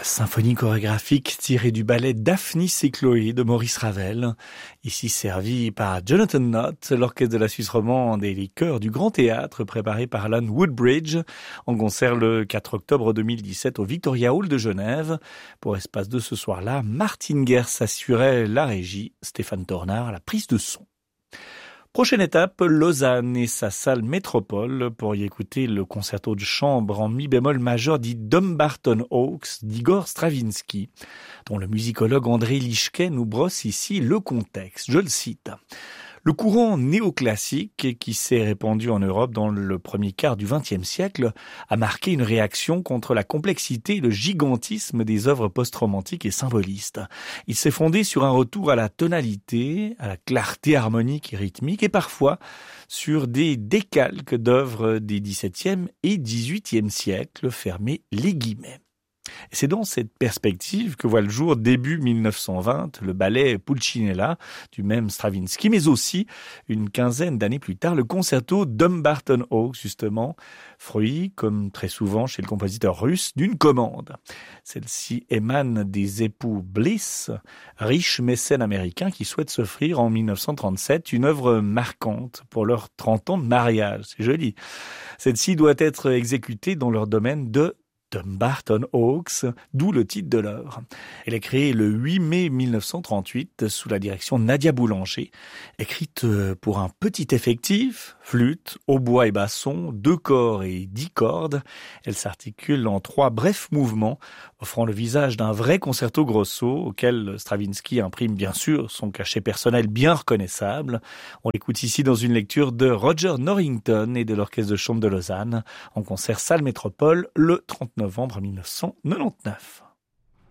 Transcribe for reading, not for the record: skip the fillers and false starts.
Symphonie chorégraphique tirée du ballet Daphnis et Chloé de Maurice Ravel, ici servi par Jonathan Nott, l'orchestre de la Suisse romande et les chœurs du Grand Théâtre préparé par Alan Woodbridge, en concert le 4 octobre 2017 au Victoria Hall de Genève. Pour Espace de ce soir-là, Martine Gers assurait la régie, Stéphane Tornard la prise de son. Prochaine étape, Lausanne et sa salle Métropole pour y écouter le concerto de chambre en mi bémol majeur dit Dumbarton Oaks d'Igor Stravinsky, dont le musicologue André Lischke nous brosse ici le contexte. Je le cite. Le courant néoclassique qui s'est répandu en Europe dans le premier quart du XXe siècle a marqué une réaction contre la complexité et le gigantisme des œuvres post-romantiques et symbolistes. Il s'est fondé sur un retour à la tonalité, à la clarté harmonique et rythmique et parfois sur des décalques d'œuvres des XVIIe et XVIIIe siècles, fermez les guillemets. Et c'est dans cette perspective que voit le jour début 1920 le ballet Pulcinella du même Stravinsky, mais aussi une quinzaine d'années plus tard le concerto Dumbarton Oaks, justement, fruit, comme très souvent chez le compositeur russe, d'une commande. Celle-ci émane des époux Bliss, riches mécènes américains qui souhaitent s'offrir en 1937 une œuvre marquante pour leurs 30 ans de mariage. C'est joli. Celle-ci doit être exécutée dans leur domaine de Dumbarton Oaks, d'où le titre de l'œuvre. Elle est créée le 8 mai 1938 sous la direction de Nadia Boulanger, écrite pour un petit effectif, flûte, hautbois et basson, 2 corps et 10 cordes. Elle s'articule en 3 brefs mouvements, offrant le visage d'un vrai concerto grosso auquel Stravinsky imprime bien sûr son cachet personnel bien reconnaissable. On l'écoute ici dans une lecture de Roger Norrington et de l'Orchestre de chambre de Lausanne en concert salle Métropole le 30 novembre 1999.